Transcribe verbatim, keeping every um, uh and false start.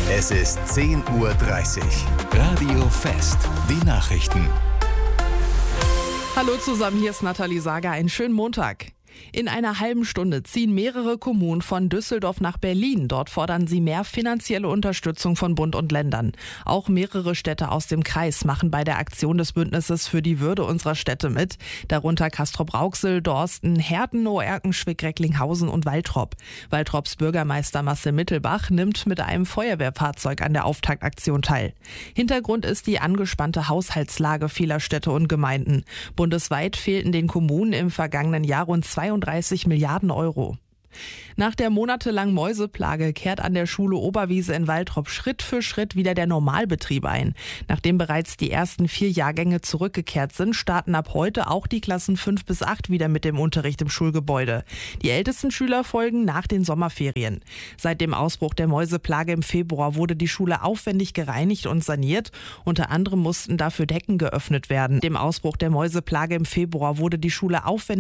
Es ist zehn Uhr dreißig. Radio Fest. Die Nachrichten. Hallo zusammen, hier ist Nathalie Sager. Einen schönen Montag. In einer halben Stunde ziehen mehrere Kommunen von Düsseldorf nach Berlin. Dort fordern sie mehr finanzielle Unterstützung von Bund und Ländern. Auch mehrere Städte aus dem Kreis machen bei der Aktion des Bündnisses für die Würde unserer Städte mit. Darunter Castrop-Rauxel, Dorsten, Herten, Oerkenschwick, Recklinghausen und Waltrop. Waltrops Bürgermeister Marcel Mittelbach nimmt mit einem Feuerwehrfahrzeug an der Auftaktaktion teil. Hintergrund ist die angespannte Haushaltslage vieler Städte und Gemeinden. Bundesweit fehlten den Kommunen im vergangenen Jahr rund zweiunddreißig Milliarden Euro. Nach der monatelangen Mäuseplage kehrt an der Schule Oberwiese in Waltrop Schritt für Schritt wieder der Normalbetrieb ein. Nachdem bereits die ersten vier Jahrgänge zurückgekehrt sind, starten ab heute auch die Klassen fünf bis acht wieder mit dem Unterricht im Schulgebäude. Die ältesten Schüler folgen nach den Sommerferien. Seit dem Ausbruch der Mäuseplage im Februar wurde die Schule aufwendig gereinigt und saniert. Unter anderem mussten dafür Decken geöffnet werden. Dem Ausbruch der Mäuseplage im Februar wurde die Schule aufwendig